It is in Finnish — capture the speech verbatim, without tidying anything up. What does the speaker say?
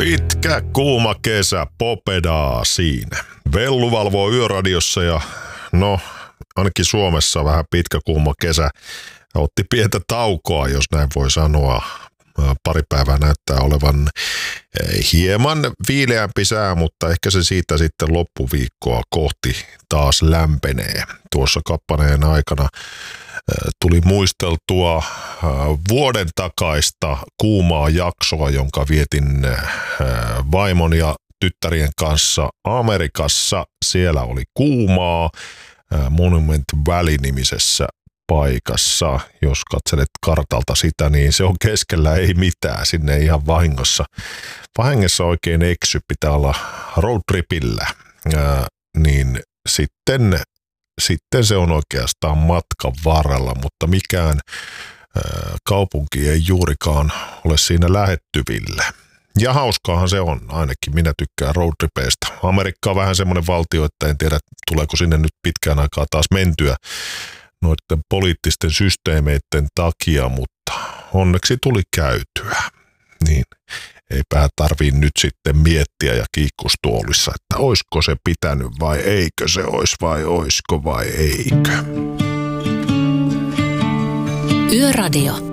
Pitkä kuuma kesä popedaa siinä. Vellu valvoo Yöradiossa ja no ainakin Suomessa vähän pitkä kuuma kesä otti pientä taukoa, jos näin voi sanoa. Pari päivää näyttää olevan hieman viileämpi sää, mutta ehkä se siitä sitten loppuviikkoa kohti taas lämpenee. Tuossa kappaneen aikana tuli muisteltua vuoden takaista kuumaa jaksoa, jonka vietin vaimon ja tyttärien kanssa Amerikassa. Siellä oli kuumaa Monument Valley-nimisessä paikassa. Jos katselet kartalta sitä, niin se on keskellä ei mitään. Sinne ei ihan vahingossa, vahingossa oikein eksy, pitää olla roadtripillä. Ää, niin sitten, sitten se on oikeastaan matkan varrella, mutta mikään ää, kaupunki ei juurikaan ole siinä lähettyvillä. Ja hauskaahan se on, ainakin minä tykkään roadtripeistä. Amerikka on vähän semmoinen valtio, että en tiedä tuleeko sinne nyt pitkään aikaa taas mentyä noiden poliittisten systeemeiden takia, mutta onneksi tuli käytyä. Niin eipä tarvii nyt sitten miettiä ja kiikkustuolissa, että oisko se pitänyt vai eikö se ois vai oisko vai eikö. Yöradio.